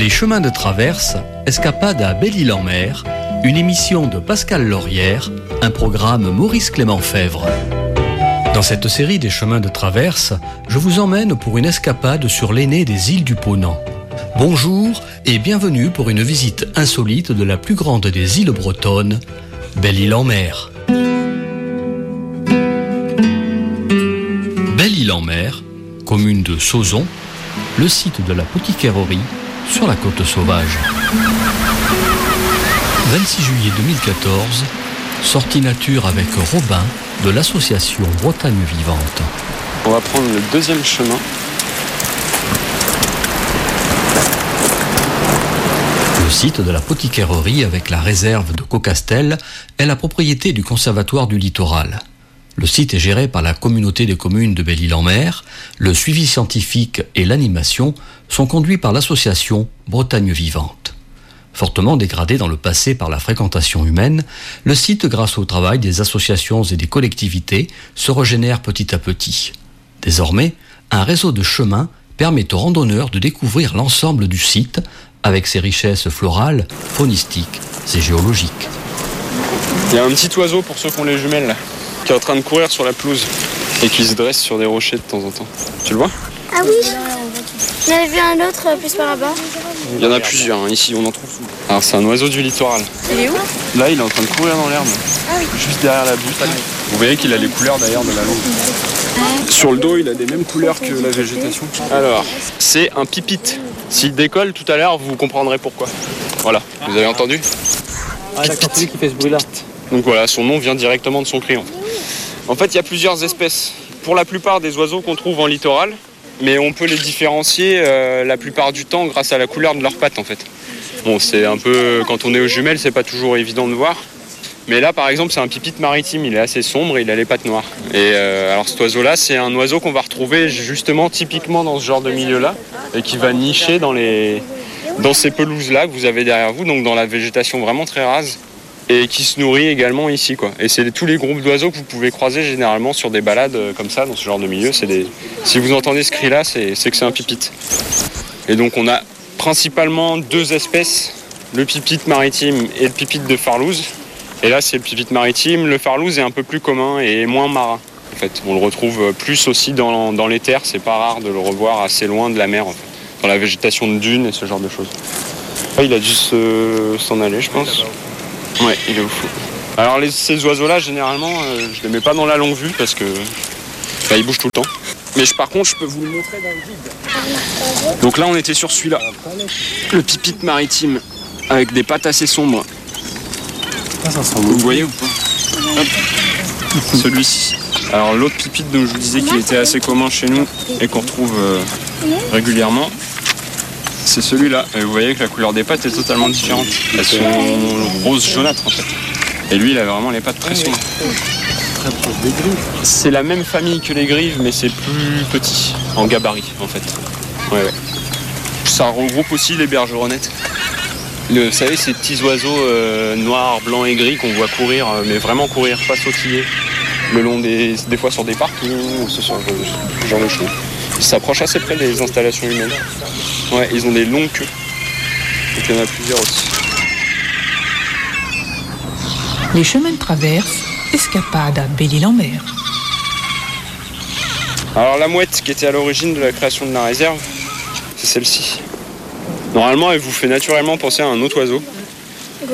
Les chemins de traverse, escapade à Belle-Île-en-Mer, une émission de Pascal Laurière, un programme Maurice Clément Fèvre. Dans cette série des chemins de traverse, je vous emmène pour une escapade sur l'aînée des îles du Ponant. Bonjour et bienvenue pour une visite insolite de la plus grande des îles bretonnes, Belle-Île-en-Mer. Belle-Île-en-Mer, commune de Sauzon, le site de la Potiquererie sur la côte sauvage. 26 juillet 2014, sortie nature avec Robin de l'association Bretagne Vivante. On va prendre le deuxième chemin. Le site de la Potiquererie avec la réserve de Cocastel est la propriété du Conservatoire du Littoral. Le site est géré par la communauté des communes de Belle-Île-en-Mer. Le suivi scientifique et l'animation sont conduits par l'association Bretagne Vivante. Fortement dégradé dans le passé par la fréquentation humaine, le site, grâce au travail des associations et des collectivités, se régénère petit à petit. Désormais, un réseau de chemins permet aux randonneurs de découvrir l'ensemble du site avec ses richesses florales, faunistiques et géologiques. Il y a un petit oiseau pour ceux qui ont les jumelles là, qui est en train de courir sur la pelouse et qui se dresse sur des rochers de temps en temps. Tu le vois ? Ah oui, j'en avais vu un autre plus par là-bas. Il y en a plusieurs, hein. Ici on en trouve. Alors c'est un oiseau du littoral. Il est où ? Là il est en train de courir dans l'herbe, juste derrière la butte. Vous voyez qu'il a les couleurs d'ailleurs de la langue. Sur le dos il a des mêmes couleurs que la végétation. Alors, c'est un pipite. S'il décolle tout à l'heure, vous comprendrez pourquoi. Voilà, vous avez entendu ? Ah d'accord, c'est lui qui fait ce bruit-là. Donc voilà, son nom vient directement de son cri. En fait, il y a plusieurs espèces. Pour la plupart des oiseaux qu'on trouve en littoral, mais on peut les différencier la plupart du temps grâce à la couleur de leurs pattes en fait. Bon, c'est un peu, quand on est aux jumelles, c'est pas toujours évident de voir. Mais là, par exemple, c'est un pipite maritime, il est assez sombre et il a les pattes noires. Et alors cet oiseau-là, c'est un oiseau qu'on va retrouver justement typiquement dans ce genre de milieu-là et qui va nicher dans ces pelouses-là que vous avez derrière vous, donc dans la végétation vraiment très rase. Et qui se nourrit également ici, quoi. Et c'est tous les groupes d'oiseaux que vous pouvez croiser généralement sur des balades comme ça, dans ce genre de milieu. Si vous entendez ce cri-là, c'est que c'est un pipite. Et donc on a principalement deux espèces, le pipite maritime et le pipite de Farlouse. Et là, c'est le pipite maritime. Le Farlouse est un peu plus commun et moins marin. En fait, on le retrouve plus aussi dans les terres. C'est pas rare de le revoir assez loin de la mer, en fait, dans la végétation de dunes et ce genre de choses. Ah, il a dû s'en aller, je pense. Ouais, il est au fond. Alors ces oiseaux-là, généralement, je les mets pas dans la longue vue parce que ils bougent tout le temps. Mais par contre, je peux vous le montrer dans le vide. Donc là, on était sur celui-là, le pipite maritime, avec des pattes assez sombres. Vous voyez ou pas ? Hop. Celui-ci. Alors l'autre pipite dont je vous disais qu'il était assez commun chez nous et qu'on retrouve régulièrement, c'est celui-là. Et vous voyez que la couleur des pattes est totalement différente. Elles sont rose jaunâtre en fait. Et lui, il a vraiment les pattes très sombres. C'est la même famille que les grives, mais c'est plus petit en gabarit en fait. Ouais. Ça regroupe aussi les bergeronnettes. Vous savez, ces petits oiseaux noirs, blancs et gris qu'on voit courir, mais vraiment courir, pas sautiller, le long des fois sur des parkings ou ce genre de choses. Ils s'approchent assez près des installations humaines. Ouais, ils ont des longues queues. Donc il y en a plusieurs aussi. Les chemins de traverse, escapade à Belle-Île-en-Mer. Alors la mouette qui était à l'origine de la création de la réserve, c'est celle-ci. Normalement, elle vous fait naturellement penser à un autre oiseau. Goéland ?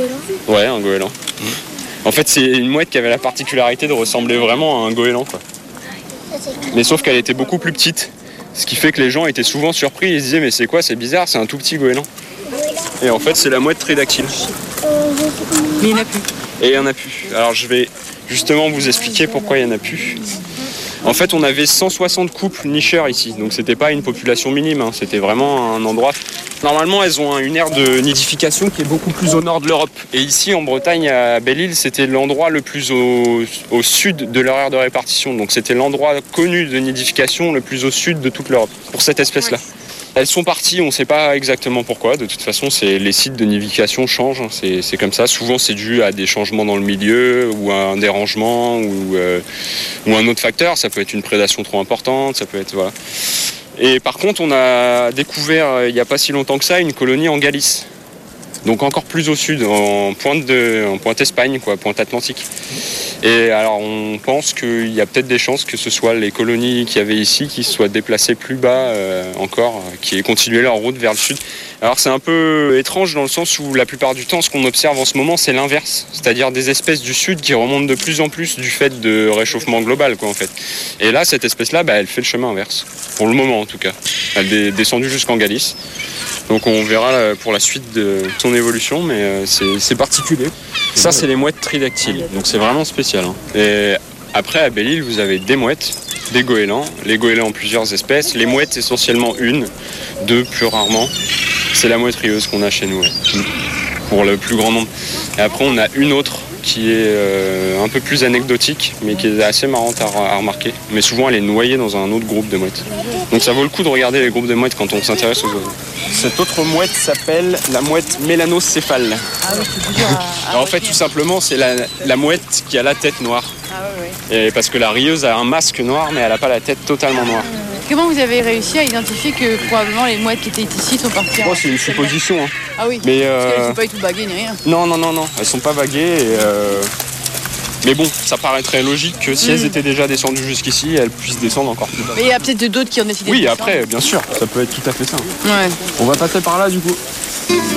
Ouais, un goéland. En fait, c'est une mouette qui avait la particularité de ressembler vraiment à un goéland, quoi. Mais sauf qu'elle était beaucoup plus petite. Ce qui fait que les gens étaient souvent surpris. Ils se disaient, mais c'est quoi, c'est bizarre, c'est un tout petit goéland. Et en fait, c'est la mouette tridactyle. Mais il n'y en a plus. Et il n'y en a plus. Alors, je vais justement vous expliquer pourquoi il n'y en a plus. En fait, on avait 160 couples nicheurs ici. Donc, c'était pas une population minime. Hein. C'était vraiment un endroit... Normalement, elles ont une aire de nidification qui est beaucoup plus au nord de l'Europe. Et ici, en Bretagne, à Belle-Île, c'était l'endroit le plus au sud de leur aire de répartition. Donc c'était l'endroit connu de nidification le plus au sud de toute l'Europe, pour cette espèce-là. Elles sont parties, on ne sait pas exactement pourquoi. De toute façon, les sites de nidification changent. C'est comme ça. Souvent, c'est dû à des changements dans le milieu ou à un dérangement ou un autre facteur. Ça peut être une prédation trop importante, ça peut être... Voilà. Et par contre, on a découvert il n'y a pas si longtemps que ça une colonie en Galice. Donc encore plus au sud, en pointe Espagne, quoi, pointe Atlantique. Et alors on pense qu'il y a peut-être des chances que ce soit les colonies qu'il y avait ici qui se soient déplacées plus bas encore, qui aient continué leur route vers le sud. Alors c'est un peu étrange dans le sens où la plupart du temps, ce qu'on observe en ce moment, c'est l'inverse. C'est-à-dire des espèces du sud qui remontent de plus en plus du fait de réchauffement global, quoi, en fait. Et là, cette espèce-là, elle fait le chemin inverse. Pour le moment, en tout cas. Elle est descendue jusqu'en Galice. Donc on verra pour la suite de son évolution, mais c'est particulier. Ça, c'est les mouettes tridactyles, donc c'est vraiment spécial. Hein. Et après, à Belle-Île, vous avez des mouettes, des goélands. Les goélands ont plusieurs espèces. Les mouettes, essentiellement une, deux plus rarement. C'est la mouette rieuse qu'on a chez nous, pour le plus grand nombre. Et après, on a une autre qui est un peu plus anecdotique, mais qui est assez marrante à remarquer. Mais souvent, elle est noyée dans un autre groupe de mouettes. Donc ça vaut le coup de regarder les groupes de mouettes quand on s'intéresse aux oiseaux. Cette autre mouette s'appelle la mouette mélanocéphale. Ah oui, c'est dur en fait, tout simplement, c'est la mouette qui a la tête noire. Ah oui. Et parce que la rieuse a un masque noir, mais elle n'a pas la tête totalement noire. Comment vous avez réussi à identifier que probablement les mouettes qui étaient ici sont parties en... C'est une supposition. Hein. Ah oui, mais parce qu'elles ne sont pas du tout baguées ni rien. Non, elles sont pas baguées. Mais bon, ça paraît très logique que si elles étaient déjà descendues jusqu'ici, elles puissent descendre encore plus bas. Mais il y a peut-être d'autres qui ont décidé de Oui, descendre. après, bien sûr, ça peut être tout à fait ça. Ouais. On va passer par là du coup.